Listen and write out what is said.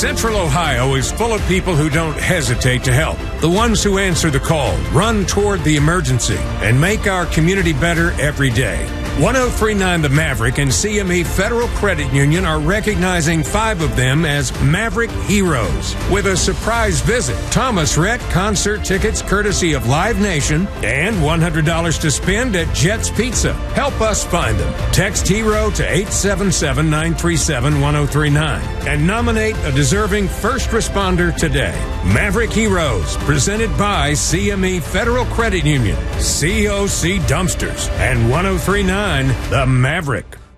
Central Ohio is full of people who don't hesitate to help. The ones who answer the call, run toward the emergency, and make our community better every day. 1039 The Maverick and CME Federal Credit Union are recognizing 5 of them as Maverick Heroes with a surprise visit, Thomas Rhett concert tickets courtesy of Live Nation, and $100 to spend at Jets Pizza. Help us find them. Text HERO to 877-937-1039 and nominate a deserving first responder today. Maverick Heroes, presented by CME Federal Credit Union, COC Dumpsters, and 1039 The Maverick.